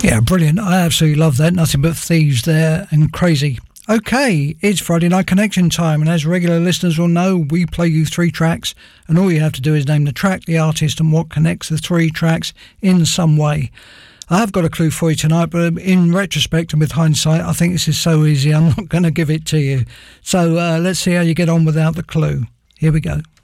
Yeah, brilliant. I absolutely love that. Nothing but thieves there and crazy. Okay, it's Friday Night Connection time, and as regular listeners will know, we play you 3 tracks, and all you have to do is name the track, the artist, and what connects the 3 tracks in some way. I have got a clue for you tonight, but in retrospect and with hindsight, I think this is so easy, I'm not going to give it to you. So let's see how you get on without the clue. Here we go.